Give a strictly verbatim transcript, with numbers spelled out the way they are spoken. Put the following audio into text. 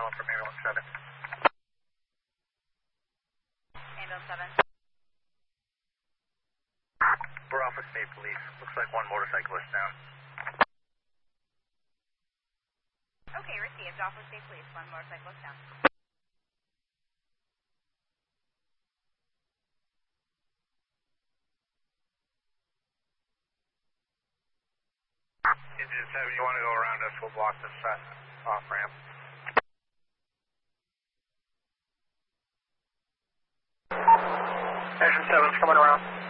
calling from ambulance seven. Ambulance seven. We're Alpha State Police. Looks like one motorcyclist down. Okay, received. Alpha State Police, one motorcyclist down. Engine seven, you want to go around us? We'll block this uh, off ramp. Engine seven's coming around.